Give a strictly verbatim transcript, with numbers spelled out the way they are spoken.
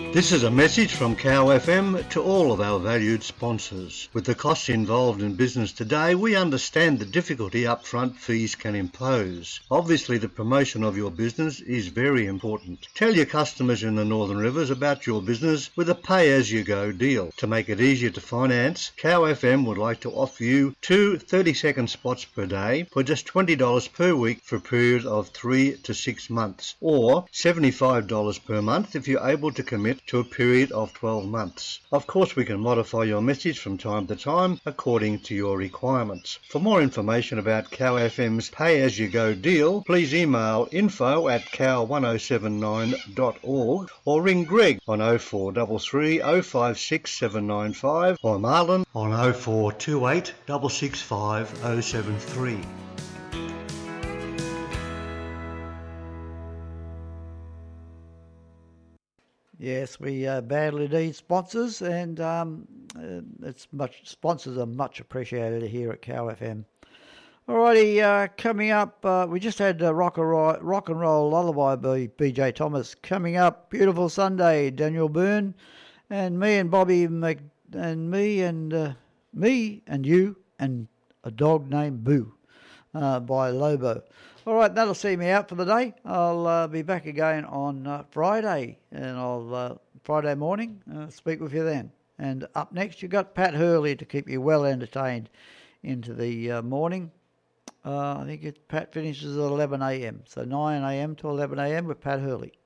This is a message from Cow F M to all of our valued sponsors. With the costs involved in business today, we understand the difficulty upfront fees can impose. Obviously, the promotion of your business is very important. Tell your customers in the Northern Rivers about your business with a pay-as-you-go deal. To make it easier to finance, Cow F M would like to offer you two thirty-second spots per day for just twenty dollars per week for a period of three to six months, or seventy-five dollars per month if you're able to commit to a period of twelve months. Of course, we can modify your message from time to time according to your requirements. For more information about Cow F M's pay-as-you-go deal, please email info at cow one oh seven nine dot org or ring Greg on oh four three three oh five six seven nine five or Marlon on oh four two eight six six five oh seven three. Yes, we uh, badly need sponsors, and um, uh, it's much sponsors are much appreciated here at Cow F M. Alrighty, uh, coming up, uh, we just had uh, rock, and roll, rock and Roll Lullaby by B J Thomas. Coming up, Beautiful Sunday, Daniel Byrne, and me and Bobby Mc, and me and uh, me and you and a dog named Boo uh, by Lobo. All right, that'll see me out for the day. I'll uh, be back again on uh, Friday, and I'll uh, Friday morning uh, speak with you then. And up next, you've got Pat Hurley to keep you well entertained into the uh, morning. Uh, I think it, Pat finishes at eleven a.m. So nine a.m. to eleven a.m. with Pat Hurley.